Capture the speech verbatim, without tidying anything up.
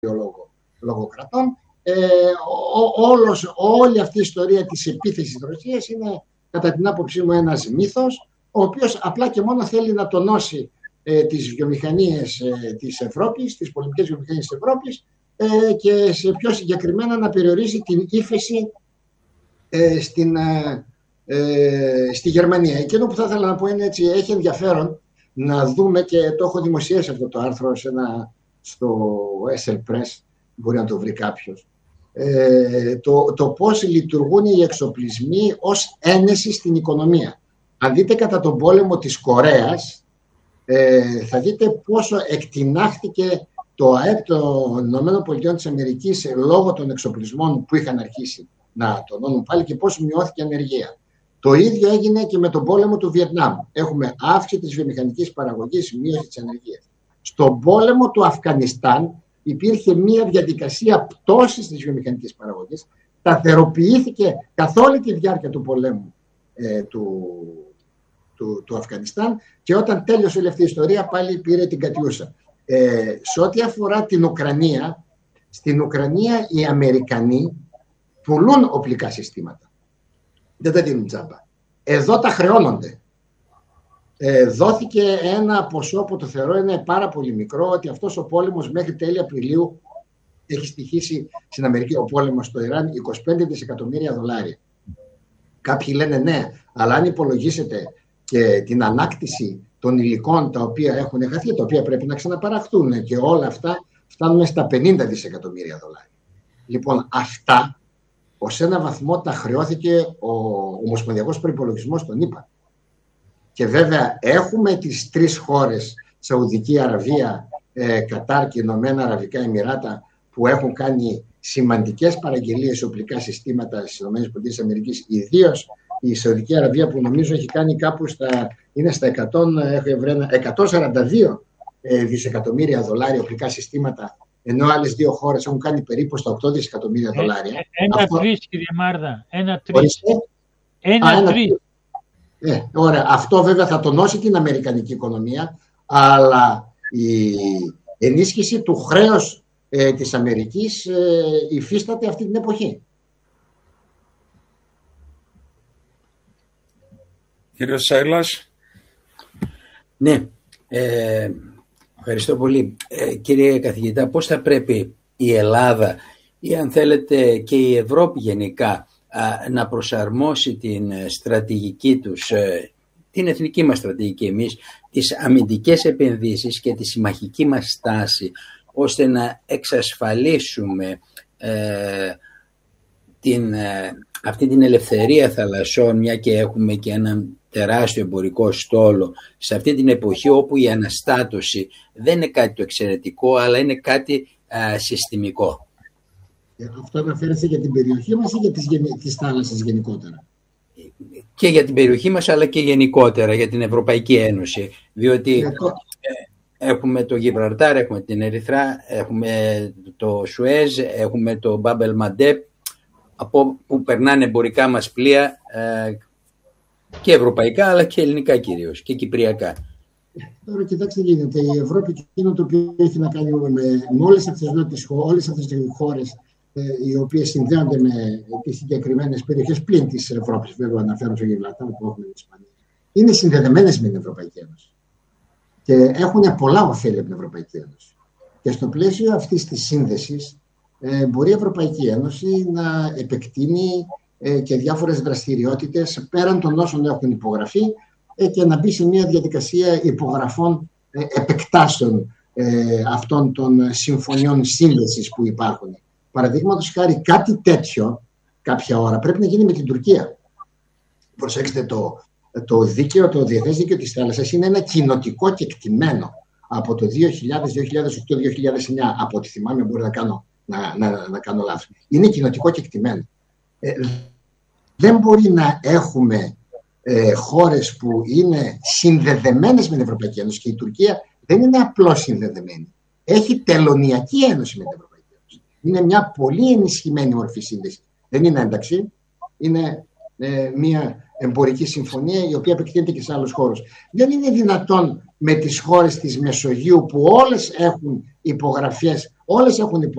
λόγο, λογοκρατών. Ε, ό, όλος, όλη αυτή η ιστορία της επίθεσης της Ρωσίας είναι, κατά την άποψή μου, ένας μύθος, ο οποίος απλά και μόνο θέλει να τονώσει ε, τις βιομηχανίες ε, της Ευρώπης, τις πολιτικές βιομηχανίες της Ευρώπης, ε, και σε πιο συγκεκριμένα να περιορίσει την ύφεση ε, στην, ε, ε, στη Γερμανία. Εκείνο που θα ήθελα να πω είναι έτσι, έχει ενδιαφέρον να δούμε, και το έχω δημοσιεύσει αυτό το άρθρο σε ένα, στο ες ελ Press, μπορεί να το βρει κάποιος, ε, το, το πώς λειτουργούν οι εξοπλισμοί ως ένεση στην οικονομία. Αν δείτε κατά τον πόλεμο της Κορέας, ε, θα δείτε πόσο εκτινάχθηκε το ΑΕΠ των ΗΠΑ λόγω των εξοπλισμών που είχαν αρχίσει να τονώνουν πάλι και πόσο μειώθηκε η ανεργία. Το ίδιο έγινε και με τον πόλεμο του Βιετνάμ. Έχουμε αύξηση της βιομηχανικής παραγωγής, μείωση της ανεργίας. Στον πόλεμο του Αφγανιστάν υπήρχε μια διαδικασία πτώσης της βιομηχανικής παραγωγής, σταθεροποιήθηκε καθ' όλη τη διάρκεια του πολέμου ε, του, του, του Αφγανιστάν, και όταν τέλειωσε όλη αυτή η ιστορία πάλι πήρε την κατιούσα. Ε, σε ό,τι αφορά την Ουκρανία, στην Ουκρανία οι Αμερικανοί πουλούν οπλικά συστήματα. Δεν τα δίνουν τζάμπα. Εδώ τα χρεώνονται. Ε, δόθηκε ένα ποσό που το θεωρώ είναι πάρα πολύ μικρό, ότι αυτός ο πόλεμος μέχρι τέλη Απριλίου έχει στοιχήσει στην Αμερική, ο πόλεμος στο Ιράν, είκοσι πέντε δισεκατομμύρια δολάρια. Κάποιοι λένε ναι, αλλά αν υπολογίσετε και την ανάκτηση των υλικών τα οποία έχουν χαθεί, τα οποία πρέπει να ξαναπαραχθούν και όλα αυτά, φτάνουν στα πενήντα δισεκατομμύρια δολάρια. Λοιπόν, αυτά ως ένα βαθμό τα χρεώθηκε ο Ομοσπονδιακός Προϋπολογισμός των ΗΠΑ. Και βέβαια έχουμε τις τρεις χώρες, Σαουδική Αραβία, ε, Κατάρ και Ηνωμένα Αραβικά Εμιράτα, που έχουν κάνει σημαντικές παραγγελίες σε οπλικά συστήματα στις ΗΠΑ, ιδίως η Σαουδική Αραβία, που νομίζω έχει κάνει κάπου στα, είναι στα εκατόν σαράντα δύο ε, δισεκατομμύρια δολάρια οπλικά συστήματα, ενώ άλλες δύο χώρες έχουν κάνει περίπου στα οκτώ δισεκατομμύρια δολάρια. Ένα Αυτό... τρεις, κύριε Μάρδα. Ένα τρεις. Ένα, ένα τρεις. Ε, ωραία. Αυτό βέβαια θα τονώσει την αμερικανική οικονομία, αλλά η ενίσχυση του χρέους ε, της Αμερικής ε, υφίσταται αυτή την εποχή. Κύριο Σάιλας. Ναι, ε, ευχαριστώ πολύ. Ε, κύριε καθηγητά, πώς θα πρέπει η Ελλάδα ή αν θέλετε και η Ευρώπη γενικά να προσαρμόσει την στρατηγική τους, την εθνική μας στρατηγική εμείς, τις αμυντικές επενδύσεις και τη συμμαχική μας στάση, ώστε να εξασφαλίσουμε ε, την, ε, αυτή την ελευθερία θαλασσών, μια και έχουμε και έναν τεράστιο εμπορικό στόλο σε αυτή την εποχή όπου η αναστάτωση δεν είναι κάτι το εξαιρετικό, αλλά είναι κάτι ε, συστημικό. Αυτό αναφέρεστε για την περιοχή μας ή για τις, τις θάλασσες γενικότερα? Και για την περιοχή μας, αλλά και γενικότερα για την Ευρωπαϊκή Ένωση. Διότι το... έχουμε το Γιβραλτάρ, έχουμε την Ερυθρά, έχουμε το Σουέζ, έχουμε το Μπάμπελ Μαντέπ, από που περνάνε εμπορικά μας πλοία ε, και ευρωπαϊκά, αλλά και ελληνικά κυρίως και κυπριακά. Τώρα κοιτάξτε, γίνεται η Ευρώπη και εκείνο το οποίο έχει να κάνει με, με όλες αυτές τις όλες αυτές τις χώρες ε, οι οποίες συνδέονται με τις συγκεκριμένες περιοχές πλην της Ευρώπης, βέβαια αναφέρω στο Γιβραλτάρ που έχουμε την Ισπανία, είναι συνδεδεμένες με την Ευρωπαϊκή Ένωση και έχουν πολλά ωφέλη από την Ευρωπαϊκή Ένωση. Και στο πλαίσιο αυτής της σύνδεσης ε, μπορεί η Ευρωπαϊκή Ένωση να επεκτείνει ε, και διάφορες δραστηριότητες πέραν των όσων έχουν υπογραφεί ε, και να μπει σε μια διαδικασία υπογραφών ε, επεκτάσεων ε, αυτών των συμφωνιών σύνδεσης που υπάρχουν. Παραδείγματος χάρη, κάτι τέτοιο κάποια ώρα πρέπει να γίνει με την Τουρκία. Προσέξτε, το, το δίκαιο, το διεθνές δίκαιο της θάλασσας είναι ένα κοινοτικό κεκτημένο από το δύο χιλιάδες, δύο χιλιάδες οκτώ, δύο χιλιάδες εννιά, από ό,τι θυμάμαι, μπορεί να κάνω, να, να, να κάνω λάθος. Είναι κοινοτικό κεκτημένο. Ε, δεν μπορεί να έχουμε ε, χώρες που είναι συνδεδεμένες με την Ευρωπαϊκή Ένωση, και η Τουρκία δεν είναι απλώς συνδεδεμένη. Έχει τελωνιακή ένωση με την Ευρωπαϊκή Ένωση. Είναι μια πολύ ενισχυμένη μορφή σύνδεση. Δεν είναι ένταξη, είναι ε, μια εμπορική συμφωνία η οποία επεκτείνεται και σε άλλους χώρους. Δεν είναι δυνατόν με τις χώρες της Μεσογείου που όλες έχουν υπογραφές, όλες έχουν υπογραφές